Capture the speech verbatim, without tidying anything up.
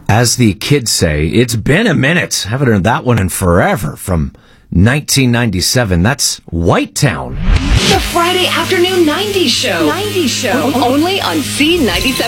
As the kids say, it's been a minute. Haven't heard that one in forever. From nineteen ninety-seven, that's Whitetown. The Friday afternoon nineties show. nineties show. Only on C ninety-seven.